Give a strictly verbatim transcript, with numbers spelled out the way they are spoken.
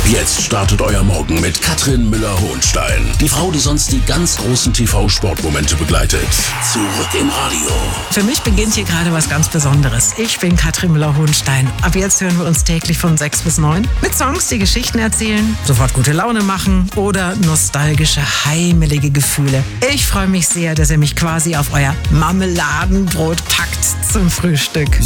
Ab jetzt startet euer Morgen mit Katrin Müller-Hohenstein. Die Frau, die sonst die ganz großen T V-Sportmomente begleitet. Zurück im Radio. Für mich beginnt hier gerade was ganz Besonderes. Ich bin Katrin Müller-Hohenstein. Ab jetzt hören wir uns täglich von sechs bis neun mit Songs, die Geschichten erzählen, sofort gute Laune machen oder nostalgische, heimelige Gefühle. Ich freue mich sehr, dass ihr mich quasi auf euer Marmeladenbrot packt zum Frühstück.